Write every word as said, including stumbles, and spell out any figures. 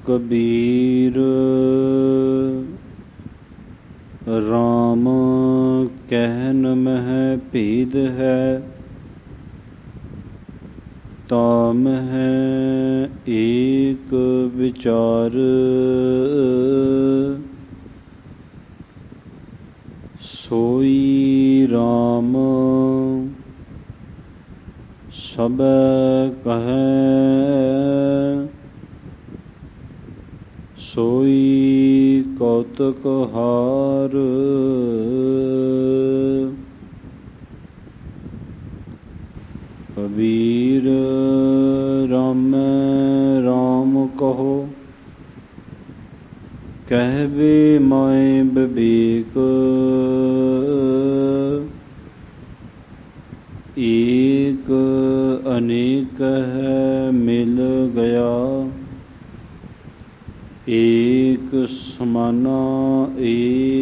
ਕਬੀਰ ਰਾਮ ਕਹਿਨ ਮਹਿ ਭੇਦ ਹੈ, ਤਾਮ ਹੈ ਏਕ ਵਿਚਾਰ। ਸੋਈ ਰਾਮ ਸਭੈ ਕਹੈ, ਸੋਈ ਕੌਤਕ ਹਾਰ। ਕਬੀਰ ਰਾਮੈ ਰਾਮ ਕਹੋ, ਕਹਿਵੇ ਮਾਇ ਬਿਬੇਕ। ਏਕ ਅਨੇਕ ਹੈ ਮਿਲ ਗਿਆ, ਏਕ ਸਮਾਨਾ ਏਕ